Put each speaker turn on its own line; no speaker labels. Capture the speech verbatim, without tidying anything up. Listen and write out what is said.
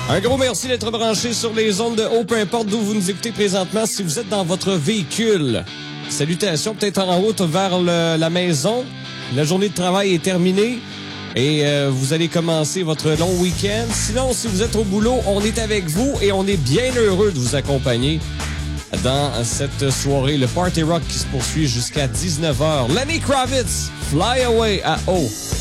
Un gros merci d'être branché sur les ondes de haut, peu importe d'où vous nous écoutez présentement, si vous êtes dans votre véhicule. Salutations, peut-être en route vers le, la maison. La journée de travail est terminée et euh, vous allez commencer votre long week-end. Sinon, si vous êtes au boulot, on est avec vous et on est bien heureux de vous accompagner dans cette soirée. Le Party Rock qui se poursuit jusqu'à dix-neuf heures. Lenny Kravitz, Fly Away à haut.